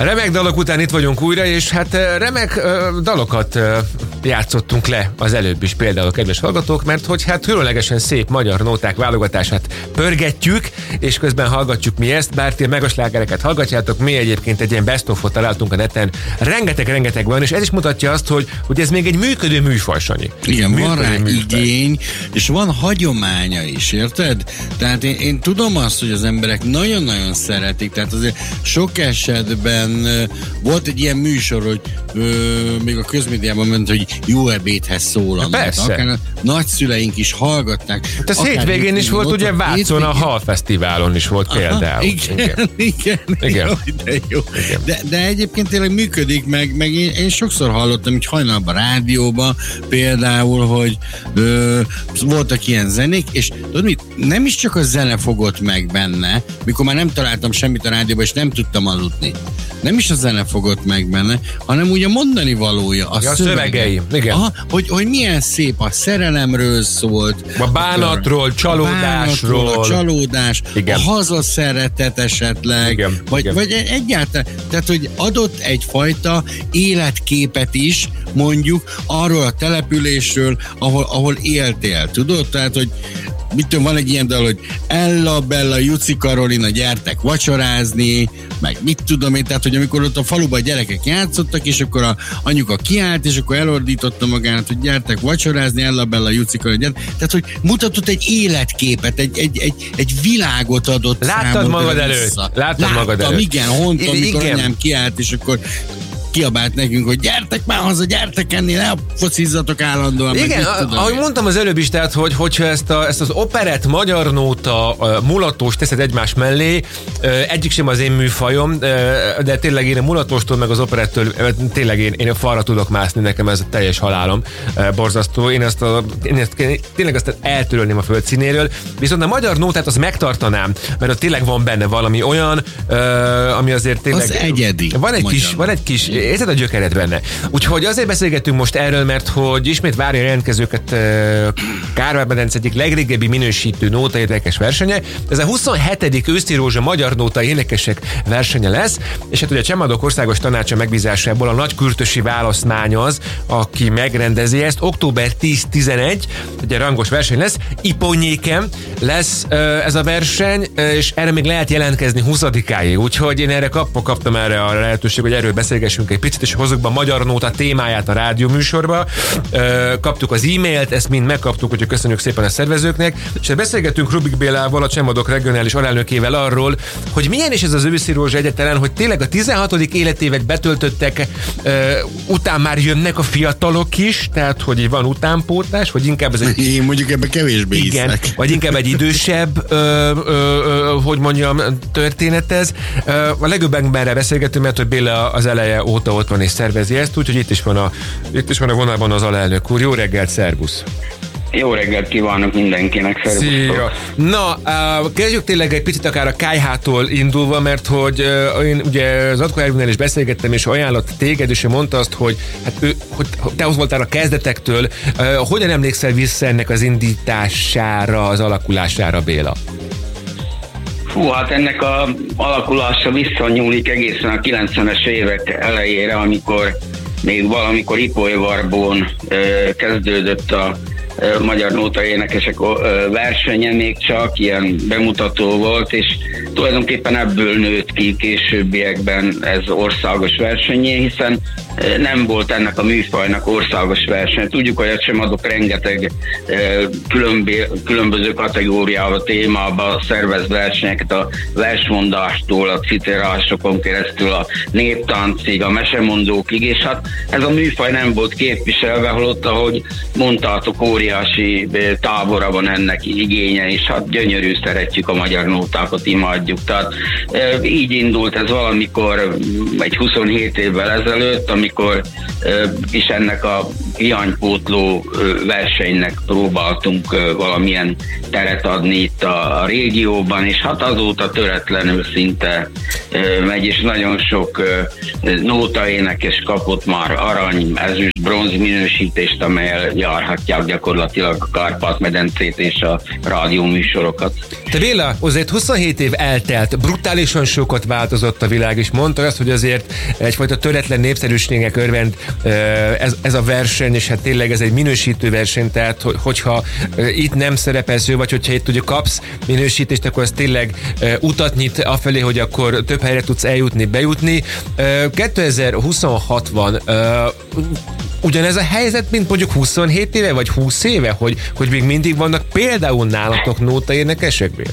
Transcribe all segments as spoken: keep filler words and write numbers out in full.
Remek dalok után itt vagyunk újra, és hát remek uh, dalokat uh, játszottunk le az előbb is például, kedves hallgatók, mert hogy hát különlegesen szép magyar nóták válogatását pörgetjük, és közben hallgatjuk mi ezt, bár ti megaslágereket hallgatjátok, mi egyébként egy ilyen best of-ot találtunk a neten, rengeteg-rengeteg van, és ez is mutatja azt, hogy, hogy ez még egy működő műfaj, Sanyi. Igen, működő van rá műfaj. Igény, és van hagyománya is, érted? Tehát én, én tudom azt, hogy az emberek nagyon-nagyon szeretik, tehát azért sok esetben uh, volt egy ilyen műsor, hogy uh, még a közmédiában ment, hogy jó ebédhez szólanak. Persze. Akár a nagyszüleink is hallgatták. Hát ez hétvégén is volt, ugye Vácon a Hal Fesztiválon is volt például. Igen, igen, igen, igen. Jó, de jó. Igen. De, de egyébként tényleg működik, meg, meg én, én sokszor hallottam, hogy hajnalban rádióban például, hogy ö, voltak ilyen zenék, és tudod mit, nem is csak a zene fogott meg benne, mikor már nem találtam semmit a rádióban, és nem tudtam aludni. Nem is a zene fogott meg benne, hanem úgy a mondani valója, a, ja, a szövegei. szövegei. Igen. Aha, hogy, hogy milyen szép, a szerelemről szólt. A bánatról, csalódásról. A bánatról, a csalódás, igen. A hazaszeretet esetleg, igen. Vagy, igen. vagy egyáltalán, tehát hogy adott egyfajta életképet is, mondjuk arról a településről, ahol, ahol éltél, tudod? Tehát, hogy mit tudom, van egy ilyen dal, hogy Ella, Bella, Juci, Karolina, gyertek vacsorázni, meg mit tudom én, tehát, hogy amikor ott a faluban a gyerekek játszottak, és akkor a anyuka kiállt, és akkor elordította magát, hogy gyertek vacsorázni, Ella, Bella, Juci, Karolina, gyertek. Tehát, hogy mutatott egy életképet, egy, egy, egy, egy világot adott. Láttad magad előtt. Láttad Láttam, magad előtt. igen, hontam, amikor igen. anyám kiállt, és akkor kiabált nekünk, hogy gyertek már haza, gyertek enni, ne focizzatok állandóan. Igen, a, ahogy mondtam az előbb is, tehát, hogy, hogyha ezt, a, ezt az operett, magyar nóta, mulatós teszed egymás mellé, egyik sem az én műfajom, de tényleg én a mulatóstól, meg az operettől tényleg én, én a falra tudok mászni, nekem ez a teljes halálom borzasztó. Én ezt, a, én ezt tényleg ezt eltörölném a földszínéről, viszont a magyar nótát azt megtartanám, mert ott tényleg van benne valami olyan, ami azért tényleg... Az egyedi. Van egy kis, van egy kis érzed a gyökered benne. Úgyhogy azért beszélgettünk most erről, mert hogy ismét várja a jelentkezőket Kárpát-medence egyik legrégebbi minősítő nóta érdekes versenye. Ez a huszonhetedik Őszi Rózsa magyar nóta énekesek versenye lesz, és hát ugye a Csemadok Országos Tanácsa megbízásából a Nagykürtösi választmány az, aki megrendezi ezt. október tíz-tizenegy, ugye rangos verseny lesz. Iponyéken lesz ez a verseny, és erre még lehet jelentkezni huszadikáig. Úgyhogy én erre kap, kaptam erre a lehetőség, hogy erről beszélgessünk egy picit, és hozzuk be a magyar nóta témáját a rádióműsorba. Kaptuk az e-mailt, ezt mind megkaptuk, úgyhogy köszönjük szépen a szervezőknek, és beszélgetünk Rubik Bélával, a Csemadok regionális alelnökével arról, hogy milyen is ez az Őszi Rózsa egyetlen, hogy tényleg a tizenhatodik életévet betöltöttek, után már jönnek a fiatalok is, tehát hogy van utánpótlás, vagy inkább ez egy... Én mondjuk ebbe kevésbé igen, hiszek. vagy inkább egy idősebb, ö, ö, ö, hogy mondjam, történet ez. A legjobb emberrel beszélgetünk, mert hogy Béla az eleje óta ott van és szervezi ezt, úgyhogy itt is van a, itt is van a vonalban az alelnök úr. Jó reggelt, szervusz! Jó reggelt kívánok mindenkinek, szervusztok! Na, kezdjük tényleg egy picit akár a kályhától indulva, mert hogy én ugye az Atkó Ervinnel is beszélgettem, és ajánlott téged, és ő mondta azt, hogy, hát ő, hogy te ott voltál a kezdetektől. Hogyan emlékszel vissza ennek az indítására, az alakulására, Béla? Hú, hát ennek a alakulása visszanyúlik egészen a kilencvenes évek elejére, amikor még valamikor Ipolyvarbón kezdődött a magyar nóta énekesek versenye, még csak ilyen bemutató volt, és tulajdonképpen ebből nőtt ki későbbiekben ez országos versenyé, hiszen nem volt ennek a műfajnak országos verseny. Tudjuk, hogy a Csemadok rengeteg különbé, különböző kategóriába, témába szervez versenyeket, a versmondástól, a citérásokon keresztül, a néptáncig, a mesemondókig, és hát ez a műfaj nem volt képviselve, holott, ahogy mondtátok, óriási tábora van ennek igénye, és hát gyönyörű, szeretjük a magyar nótákat, imádjuk. Tehát így indult ez valamikor egy huszonhét évvel ezelőtt, amikor is ennek a hiánypótló versenynek próbáltunk valamilyen teret adni itt a, a régióban, és hát azóta töretlenül szinte megy, és nagyon sok nótaénekes kapott már arany, ezüst, bronz minősítést, amelyel járhatják gyakorlatilag gyakorlatilag a Kárpát-medencét és a rádióműsorokat. Te Béla, azért huszonhét év eltelt, brutálisan sokat változott a világ, és mondta azt, hogy azért egyfajta töretlen népszerűségnek örvend ez, ez a verseny, és hát tényleg ez egy minősítő verseny, tehát hogyha itt nem szerepelsz ő, vagy hogyha itt ugye kapsz minősítést, akkor az tényleg utat nyit afelé, hogy akkor több helyre tudsz eljutni, bejutni. kétezer-huszonhat van. Ugyanez a helyzet, mint mondjuk huszonhét éve, vagy húsz éve, hogy, hogy még mindig vannak például nálatok nótaénekesek, Béla?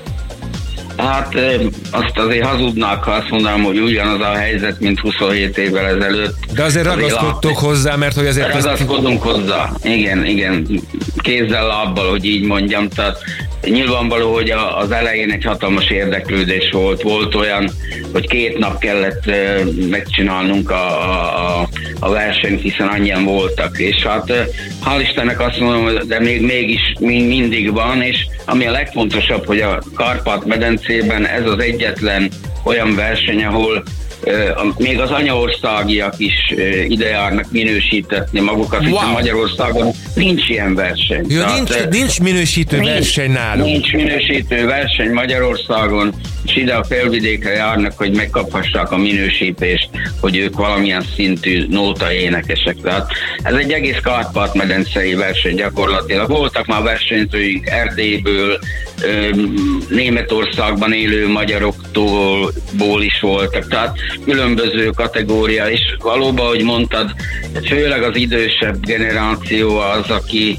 Hát azt azért hazudnák, ha azt mondanám, hogy ugyanaz a helyzet, mint huszonhét évvel ezelőtt. De azért ragaszkodtok hozzá, mert hogy azért... Ragaszkodunk ezt... hozzá, igen, igen. Kézzel, lábbal, hogy így mondjam. Tehát nyilvánvaló, hogy az elején egy hatalmas érdeklődés volt. Volt olyan, hogy két nap kellett megcsinálnunk a, a, a versenyt, hiszen annyian voltak. És hát hál' Istennek azt mondom, de még mégis mindig van, és ami a legfontosabb, hogy a Kárpát-medencében ez az egyetlen olyan verseny, ahol Uh, még az anyaországiak is uh, ide járnak minősítetni magukat, wow. Hiszen Magyarországon nincs ilyen verseny. Ja, Tehát, nincs, nincs minősítő nincs, verseny nálunk. Nincs minősítő verseny Magyarországon, és ide a Felvidékre járnak, hogy megkaphassák a minősítést, hogy ők valamilyen szintű nóta énekesek. Tehát ez egy egész Kárpát-medencei verseny gyakorlatilag. Voltak már versenyzőink Erdélyből, Németországban élő magyaroktól is voltak, tehát különböző kategória, és valóban, ahogy mondtad, főleg az idősebb generáció az, aki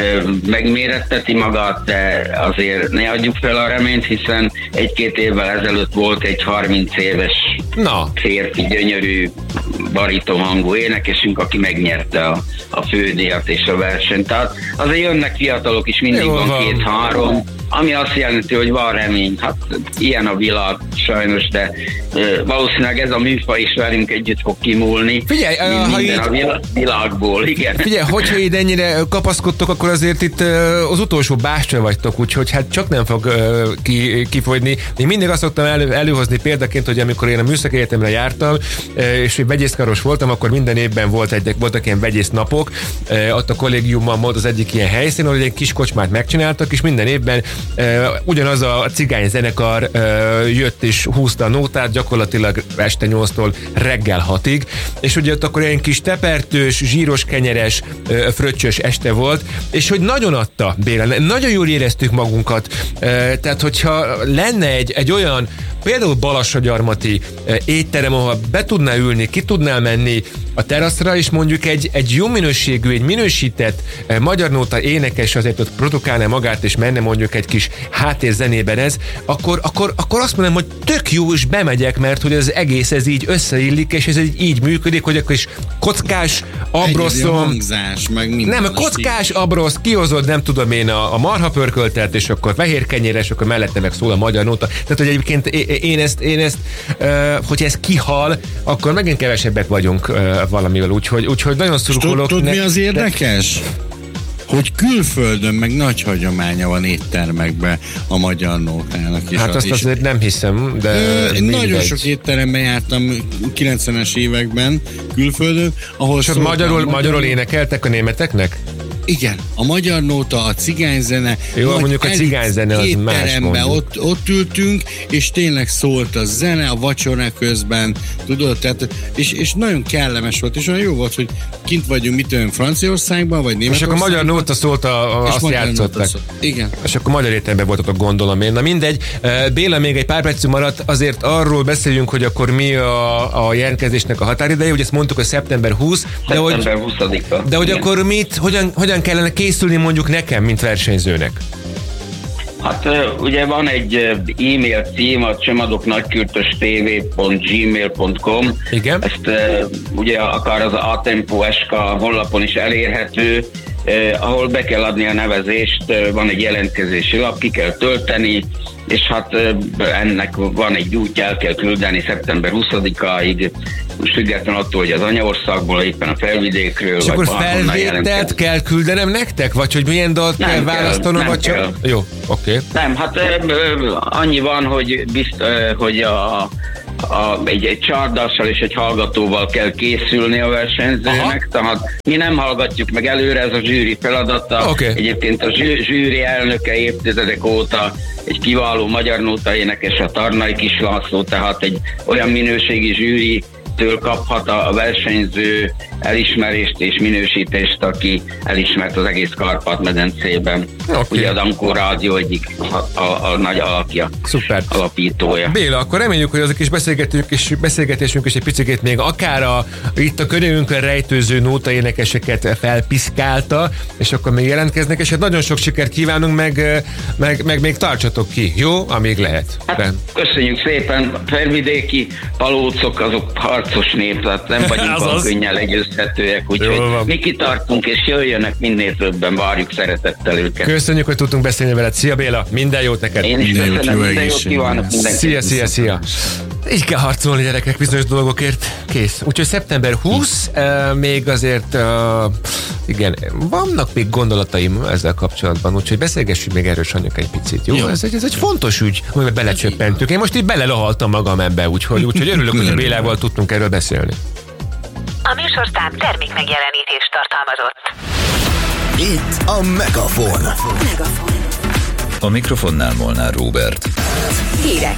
megméretteti magát, de azért ne adjuk fel a reményt, hiszen egy-két évvel ezelőtt volt egy harminc éves Na. férfi, gyönyörű baritonhangú énekesünk, aki megnyerte a, a fődíjat és a versenyt. Tehát azért jönnek fiatalok is, mindig Jó, van, van két-három, ami azt jelenti, hogy van remény. Hát ilyen a világ sajnos, de uh, valószínűleg ez a műfaj is velünk együtt fog kimúlni. Figyelj, uh, ha minden így, a világból, igen. Figyelj, hogyha így ennyire kapaszkodtok, akkor azért itt uh, az utolsó bástya vagytok, úgyhogy hát csak nem fog uh, ki, kifogyni. Én mindig azt szoktam elő, előhozni példaként, hogy amikor én a Műszaki Egyetemre jártam, uh, és vegyészkaros voltam, akkor minden évben volt egy, voltak ilyen vegyész napok, uh, ott a kollégiumban volt az egyik ilyen helyszín, ahol egy kis kocsmát megcsináltak, és minden évben Uh, ugyanaz a cigány zenekar uh, jött és húzta a nótát gyakorlatilag este nyolctól reggel hatig, és ugye ott akkor ilyen kis tepertős, zsíros, kenyeres, uh, fröccsös este volt, és hogy nagyon adta, Béla, nagyon jól éreztük magunkat, uh, tehát hogyha lenne egy, egy olyan például Balassagyarmati uh, étterem, ahol be tudnál ülni, ki tudnál menni a teraszra, és mondjuk egy, egy jó minőségű, egy minősített uh, magyar nóta énekes azért ott produkálna magát, és menne mondjuk egy kis háttérzenében ez, akkor, akkor, akkor azt mondom, hogy tök jó, és bemegyek, mert hogy az egész ez így összeillik, és ez így, így működik, hogy akkor is kockás, abroszom. Hangzás, meg minden. Nem, kockás, abrosz, kihozod, nem tudom én, a, a marhapörköltet, és akkor fehér kenyér, és akkor mellette meg szól a magyar nóta. Tehát, hogy egyébként én ezt, én ezt uh, hogyha ez kihal, akkor megint kevesebbek vagyunk uh, valamivel, úgyhogy, úgyhogy nagyon szurkolok. Tudod, mi az érdekes? De... hogy külföldön meg nagy hagyománya van éttermekben a magyar nótának is. Hát azt is. Azért nem hiszem, de... Én nagyon sok étteremben jártam kilencvenes években külföldön, ahol... És magyarul, magyar... magyarul énekeltek a németeknek? Igen, a magyar nóta, a cigányzene. Jó, mondjuk a cigányzene az más mondjuk. Ott, ott ültünk, és tényleg szólt a zene, a vacsora közben, tudod, tehát, és, és nagyon kellemes volt, és olyan jó volt, hogy kint vagyunk, mit olyan Franciaországban, vagy Németországban. És akkor a magyar nóta szólt, a, a, azt játszottak. Igen. És akkor magyar étteremben voltatok, gondolom én. Na mindegy, Béla, még egy pár percünk maradt, azért arról beszéljünk, hogy akkor mi a, a jelentkezésnek a határideje, ugye ezt mondtuk, hogy szeptember huszadika. De szeptember huszadika. De hogy igen. Akkor mit, hogyan, hogyan kellene készülni mondjuk nekem, mint versenyzőnek? Hát ugye van egy e-mail cím, a csemadoknagykürtöstv pont gmail pont com. Igen. Ezt ugye akár az A Tempo es ká honlapon is elérhető, eh, ahol be kell adni a nevezést, van egy jelentkezési lap, ki kell tölteni, és hát ennek van egy útja, el kell küldeni szeptember huszadikáig, most független attól, hogy az anyaországból, éppen a Felvidékről. És akkor felvételt kell küldenem nektek? Vagy hogy milyen dalt nem kell választanom? Vagy csak... kell. Jó, oké. Okay. Nem, hát annyi van, hogy, bizt, hogy a a, egy, egy csardassal és egy hallgatóval kell készülni a versenyzőnek, aha. Tehát mi nem hallgatjuk meg előre, ez a zsűri feladata. Okay. Egyébként a zsű, zsűri elnöke évtizedek óta egy kiváló magyar nóta énekes, a Tarnai Kis László, tehát egy olyan minőségi zsűri től kaphat a versenyző elismerést és minősítést, aki elismert az egész Kárpát-medencében. Okay. Ugye az Ankó Rádió egyik a, a, a nagy alakja, szuper. Alapítója. Béla, akkor reméljük, hogy azok is beszélgetünk és beszélgetésünk is egy picit még akár a, itt a körülünkön rejtőző nótaénekeseket felpiszkálta, és akkor még jelentkeznek, és hát nagyon sok sikert kívánunk, meg, meg, meg még tartsatok ki, jó? Amíg lehet. Hát, köszönjük szépen, felvidéki palócok, azok harcos nép, tehát nem vagyunk olyan könnyen legyőzhetőek, úgyhogy mi kitartunk, és jöjjönek minél többen, várjuk szeretettel őket. Köszönjük, hogy tudtunk beszélni veled. Szia Béla, minden jót neked. Én is minden köszönöm, jót, minden jót kívánok mindenkinek. Szia, szia, szia. Így kell harcolni, gyerekek, bizonyos dolgokért. Kész. Úgyhogy szeptember huszadika, uh, még azért, uh, igen, vannak még gondolataim ezzel kapcsolatban, úgyhogy beszélgessünk még erről, Sanyok, egy picit, jó? jó. Ez, egy, ez egy fontos ügy, amiben belecsöppentünk. Én most így belelahaltam magam ebbe, úgyhogy, úgyhogy örülök, hogy a Bélával tudtunk erről beszélni. A műsorszám termék megjelenítést tartalmazott. Itt a Megafon. Megafon. A mikrofonnál Molnár Róbert. Hírek.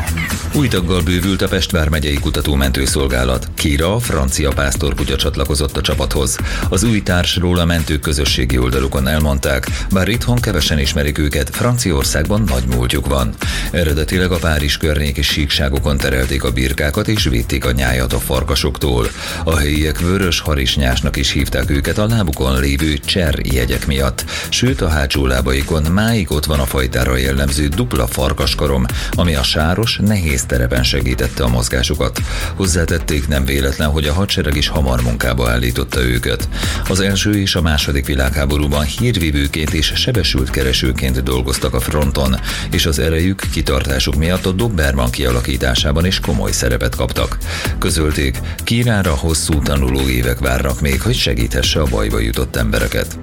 Új taggal bővült a Pest vármegyei kutatómentőszolgálat. Kira, a francia pásztorkutya csatlakozott a csapathoz. Az új társról a mentők közösségi oldalukon elmondták, bár itthon kevesen ismerik őket, Franciaországban nagy múltjuk van. Eredetileg a Párizs környéki síkságokon terelték a birkákat és védték a nyájat a farkasoktól. A helyiek vörös harisnyásnak is hívták őket a lábukon lévő cser jegyek miatt. Sőt, a hátsó lábaikon máig ott van a fajtára jellemző dupla farkaskarom, ami a sáros, nehéz terepen segítette a mozgásukat. Hozzátették, nem véletlen, hogy a hadsereg is hamar munkába állította őket. Az első és a második világháborúban hírvívőként és sebesült keresőként dolgoztak a fronton, és az erejük, kitartásuk miatt a Doberman kialakításában is komoly szerepet kaptak. Közölték, Kirára hosszú tanuló évek várnak még, hogy segíthesse a bajba jutott embereket.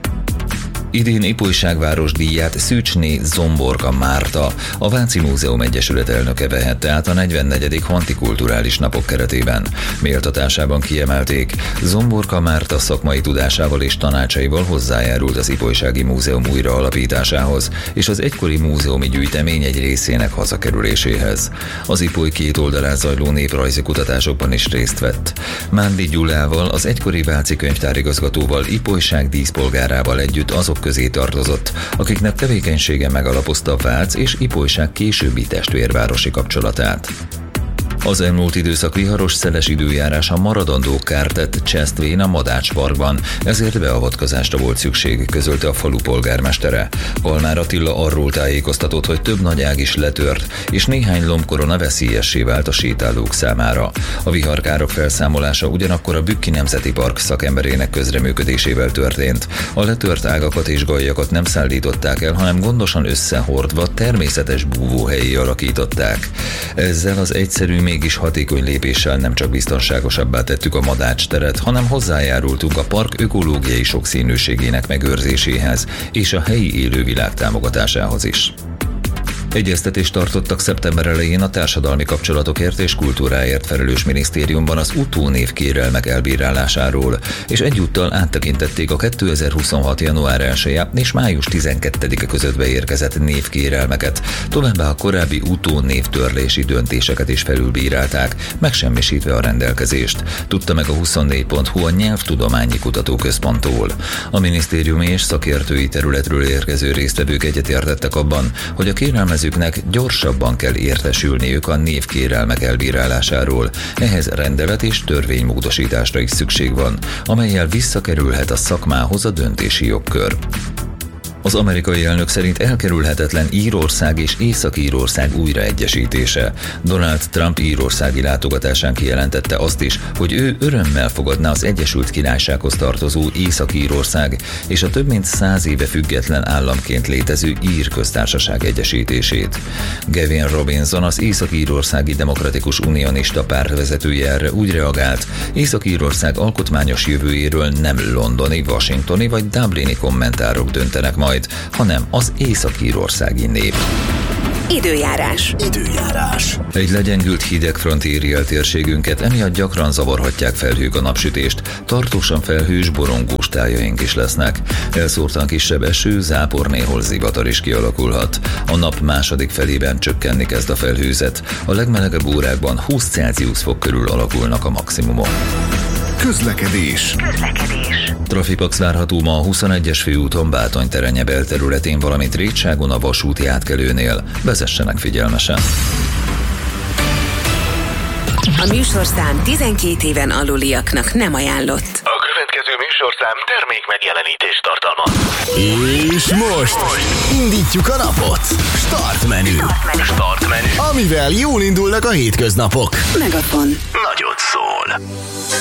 Idén Ipolyságváros díját Szűcsné Zomborka Márta, a Váci Múzeum Egyesület elnöke vehette át a negyvennegyedik Hantikulturális Napok keretében. Méltatásában kiemelték, Zomborka Márta szakmai tudásával és tanácsaival hozzájárult az Ipolysági Múzeum újraalapításához és az egykori múzeumi gyűjtemény egy részének hazakerüléséhez. Az Ipoly két oldalán zajló néprajzi kutatásokban is részt vett. Mándi Gyulával, az egykori váci könyvtárigazgatóval, Ipolyság díszpolgárával együtt azok közé tartozott, akiknek tevékenysége megalapozta Vác és Ipolyság későbbi testvérvárosi kapcsolatát. Az elmúlt időszak viharos, szeles időjárása maradandó kárt tett Csesztvén a Madács Parkban, ezért beavatkozásra volt szükség, közölte a falu polgármestere. Kalmár Attila arról tájékoztatott, hogy több nagy ág is letört, és néhány lombkorona veszélyessé vált a sétálók számára. A viharkárok felszámolása ugyanakkor a Bükki Nemzeti Park szakemberének közreműködésével történt. A letört ágakat és gajjakat nem szállították el, hanem gondosan összehordva természetes búvóhelyi alakították. Ezzel az egyszerű, mégis hatékony lépéssel nem csak biztonságosabbá tettük a Madács teret, hanem hozzájárultunk a park ökológiai sokszínűségének megőrzéséhez és a helyi élővilág támogatásához is. Egyeztetést tartottak szeptember elején a társadalmi kapcsolatokért és kultúráért felelős minisztériumban az utónév kérelmek elbírálásáról, és egyúttal áttekintették a kétezer-huszonhat. január elseje és május tizenkettedike között beérkezett névkérelmeket, továbbá a korábbi utónév törlési döntéseket is felülbírálták, megsemmisítve a rendelkezést, tudta meg a huszonnégy pont hu a Nyelvtudományi Kutatóközponttól. A minisztériumi és szakértői területről érkező résztvevők egyetértettek abban, hogy a kérelmezőknek gyorsabban kell értesülniük a névkérelmek elbírálásáról. Ehhez rendelet és törvénymódosításra is szükség van, amellyel visszakerülhet a szakmához a döntési jogkör. Az amerikai elnök szerint elkerülhetetlen Írország és Észak-Írország újraegyesítése. Donald Trump írországi látogatásán kijelentette azt is, hogy ő örömmel fogadná az Egyesült Királysághoz tartozó Észak-Írország és a több mint száz éve független államként létező Ír köztársaság egyesítését. Gavin Robinson, az Észak-Írországi Demokratikus Unionista párt vezetője erre úgy reagált, Észak-Írország alkotmányos jövőjéről nem londoni, washingtoni vagy dublini kommentárok döntenek majd, hanem az észak-írországi nép. Időjárás. Időjárás. Egy legyengült hidegfront éri el térségünket, emiatt gyakran zavarhatják felhők a napsütést. Tartósan felhős, borongós tájaink is lesznek. Elszórtan kisebb eső, zápor, néhol zivatar is kialakulhat. A nap második felében csökkenni kezd a felhőzet. A legmelegebb órákban húsz Celsius fok körül alakulnak a maximumok. Közlekedés. Közlekedés. Trafipax várható ma a huszonegyes főúton Bátony-Terenye belterületén, valamint Rétságon a vasúti átkelőnél. Vezessenek figyelmesen. A műsorszám tizenkét éven aluliaknak nem ajánlott. A következő műsorszám termék megjelenítést tartalmaz. És most indítjuk a napot. Start menü. Start menü. Start menü. Amivel jól indulnak a hétköznapok. Megafon. Nagyot szól.